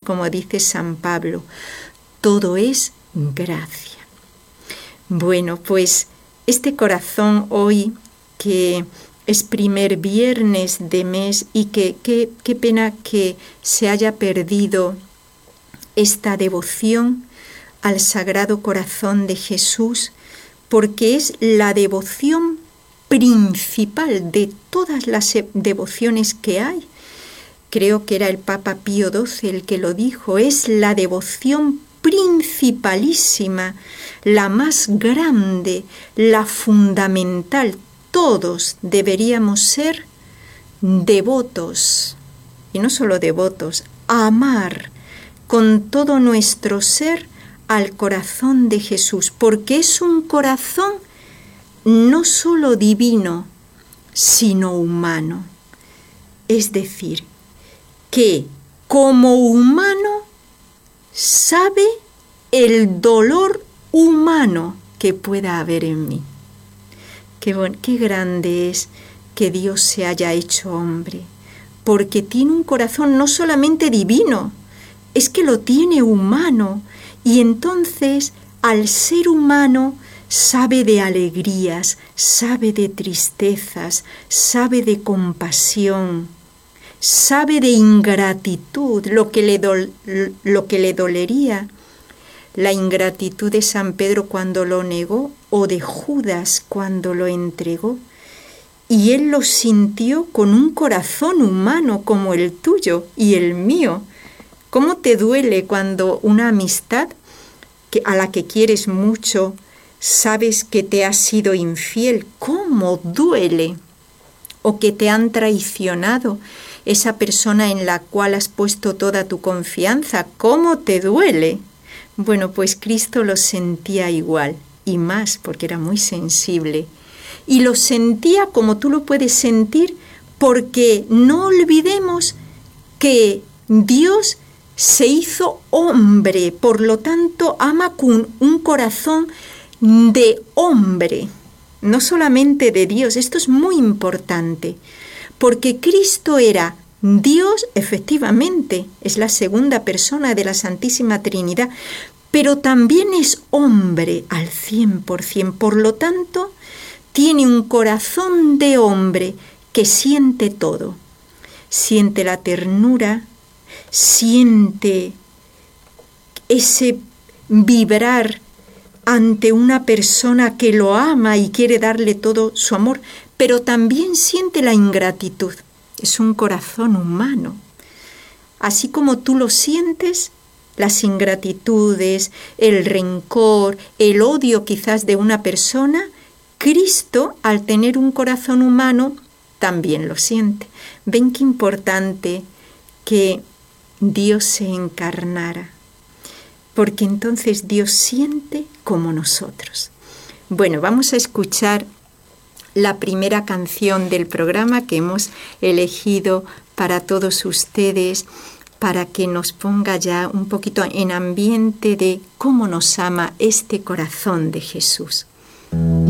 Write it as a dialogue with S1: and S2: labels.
S1: como dice San Pablo, todo es gracia. Bueno, pues este corazón hoy, que es primer viernes de mes y que qué pena que se haya perdido esta devoción al Sagrado Corazón de Jesús, porque es la devoción principal de todas las devociones que hay. Creo que era el Papa Pío XII el que lo dijo, es la devoción principalísima, la más grande, la fundamental. Todos deberíamos ser devotos, y no solo devotos, amar con todo nuestro ser al corazón de Jesús, porque es un corazón no solo divino, sino humano. Es decir, que como humano sabe el dolor humano que pueda haber en mí. Qué grande es que Dios se haya hecho hombre, porque tiene un corazón no solamente divino, es que lo tiene humano, y entonces al ser humano sabe de alegrías, sabe de tristezas, sabe de compasión, sabe de ingratitud, lo que le dolería. La ingratitud de San Pedro cuando lo negó o de Judas cuando lo entregó. Y él lo sintió con un corazón humano como el tuyo y el mío. ¿Cómo te duele cuando una amistad a la que quieres mucho sabes que te ha sido infiel? ¿Cómo duele? O que te han traicionado, esa persona en la cual has puesto toda tu confianza. ¿Cómo te duele? Bueno, pues Cristo lo sentía igual, y más, porque era muy sensible. Y lo sentía como tú lo puedes sentir, porque no olvidemos que Dios se hizo hombre, por lo tanto ama con un corazón de hombre, no solamente de Dios. Esto es muy importante, porque Cristo era Dios, efectivamente, es la segunda persona de la Santísima Trinidad, pero también es hombre al 100%, por lo tanto, tiene un corazón de hombre que siente todo. Siente la ternura, siente ese vibrar ante una persona que lo ama y quiere darle todo su amor, pero también siente la ingratitud. Es un corazón humano. Así como tú lo sientes, las ingratitudes, el rencor, el odio quizás de una persona, Cristo, al tener un corazón humano, también lo siente. Ven qué importante que Dios se encarnara, porque entonces Dios siente como nosotros. Bueno, vamos a escuchar la primera canción del programa que hemos elegido para todos ustedes, para que nos ponga ya un poquito en ambiente de cómo nos ama este corazón de Jesús.